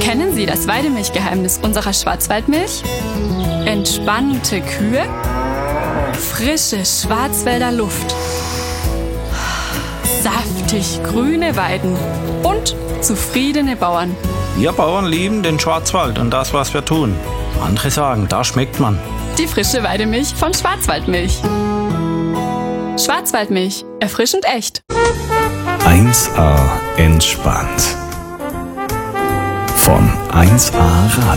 Kennen Sie das Weidemilchgeheimnis unserer Schwarzwaldmilch? Entspannte Kühe, frische Schwarzwälder Luft, saftig grüne Weiden und zufriedene Bauern. Wir Bauern lieben den Schwarzwald und das, was wir tun. Andere sagen, da schmeckt man. Die frische Weidemilch von Schwarzwaldmilch. Schwarzwaldmilch, erfrischend echt. 1A entspannt. Von 1A Radio.